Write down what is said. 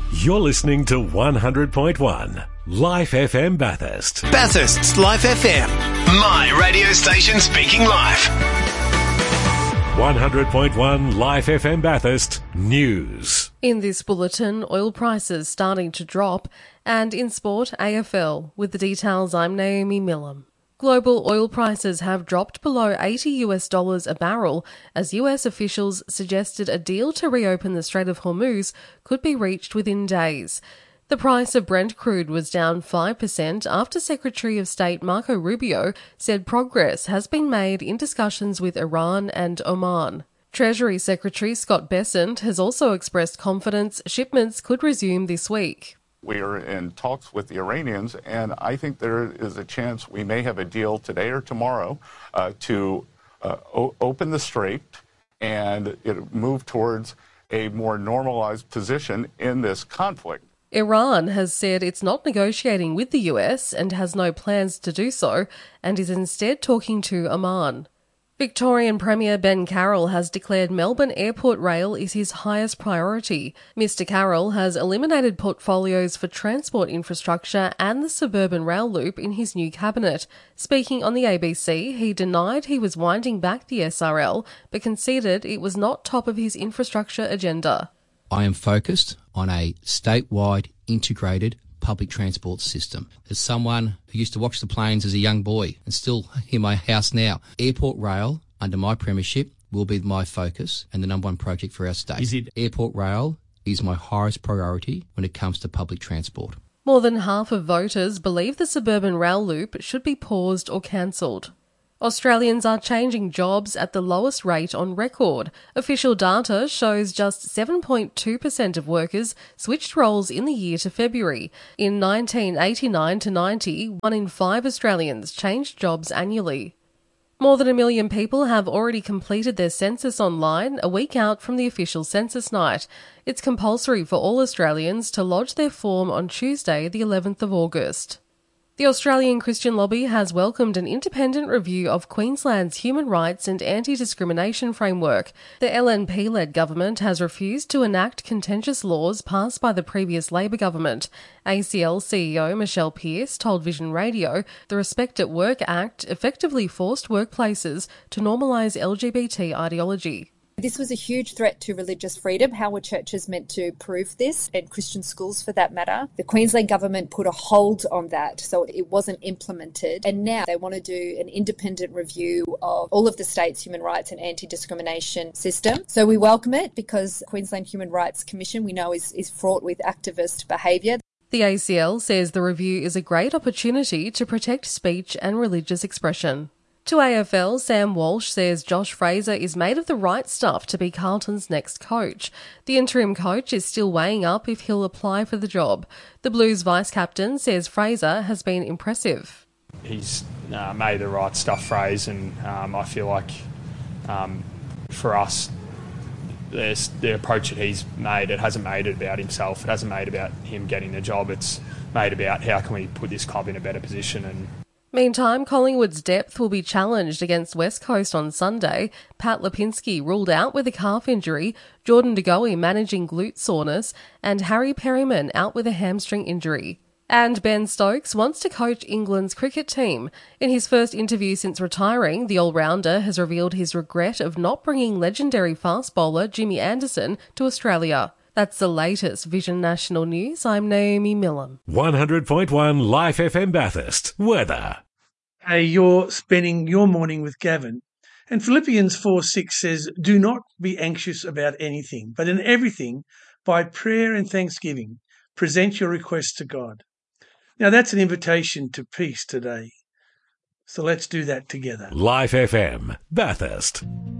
You're listening to 100.1 Life FM Bathurst. Bathurst's Life FM. My radio station speaking life. 100.1 Life FM Bathurst News. In this bulletin, oil prices starting to drop, and in sport, AFL. With the details, I'm Naomi Millam. Global oil prices have dropped below $80 a barrel as US officials suggested a deal to reopen the Strait of Hormuz could be reached within days. The price of Brent crude was down 5% after Secretary of State Marco Rubio said progress has been made in discussions with Iran and Oman. Treasury Secretary Scott Bessent has also expressed confidence shipments could resume this week. We are in talks with the Iranians, and I think there is a chance we may have a deal today or tomorrow to open the strait and move towards a more normalized position in this conflict. Iran has said it's not negotiating with the US and has no plans to do so, and is instead talking to Oman. Victorian Premier Ben Carroll has declared Melbourne Airport Rail is his highest priority. Mr Carroll has eliminated portfolios for transport infrastructure and the suburban rail loop in his new cabinet. Speaking on the ABC, he denied he was winding back the SRL, but conceded it was not top of his infrastructure agenda. I am focused on a statewide integrated public transport system. As someone who used to watch the planes as a young boy and still in my house now, Airport Rail, under my premiership, will be my focus and the number one project for our state. Airport Rail is my highest priority when it comes to public transport. More than half of voters believe the suburban rail loop should be paused or cancelled. Australians are changing jobs at the lowest rate on record. Official data shows just 7.2% of workers switched roles in the year to February. In 1989 to 90, 1 in 5 Australians changed jobs annually. More than 1 million people have already completed their census online, a week out from the official census night. It's compulsory for all Australians to lodge their form on Tuesday, the 11th of August. The Australian Christian Lobby has welcomed an independent review of Queensland's human rights and anti-discrimination framework. The LNP-led government has refused to enact contentious laws passed by the previous Labor government. ACL CEO Michelle Pearce told Vision Radio the Respect at Work Act effectively forced workplaces to normalise LGBT ideology. This was a huge threat to religious freedom. How were churches meant to prove this, and Christian schools for that matter? The Queensland government put a hold on that, so it wasn't implemented. And now they want to do an independent review of all of the state's human rights and anti-discrimination system. So we welcome it because Queensland Human Rights Commission, we know, is fraught with activist behaviour. The ACL says the review is a great opportunity to protect speech and religious expression. To AFL, Sam Walsh says Josh Fraser is made of the right stuff to be Carlton's next coach. The interim coach is still weighing up if he'll apply for the job. The Blues vice-captain says Fraser has been impressive. He's made the right stuff, Fraser, and I feel like for us, the approach that he's made, it hasn't made it about himself. It hasn't made it about him getting the job. It's made about how can we put this club in a better position. Meantime, Collingwood's depth will be challenged against West Coast on Sunday. Pat Lipinski ruled out with a calf injury, Jordan De Goey managing glute soreness, and Harry Perryman out with a hamstring injury. And Ben Stokes wants to coach England's cricket team. In his first interview since retiring, the all-rounder has revealed his regret of not bringing legendary fast bowler Jimmy Anderson to Australia. That's the latest Vision National News. I'm Naomi Millam. 100.1 Life FM Bathurst. Weather. Hey, you're spending your morning with Gavin. And Philippians 4:6 says, "Do not be anxious about anything, but in everything, by prayer and thanksgiving, present your requests to God." Now that's an invitation to peace today. So let's do that together. Life FM Bathurst.